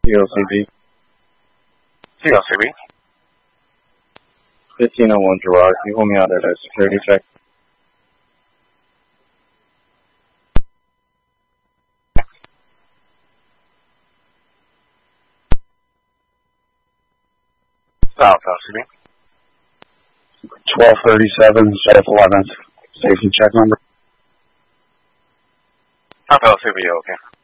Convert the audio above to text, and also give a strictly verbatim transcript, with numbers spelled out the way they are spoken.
C O C B. C O C B. fifteen oh one Gerard, can you hold me out at a security check? South O C B. twelve thirty-seven, South eleventh. Safety check number. South O C B, okay.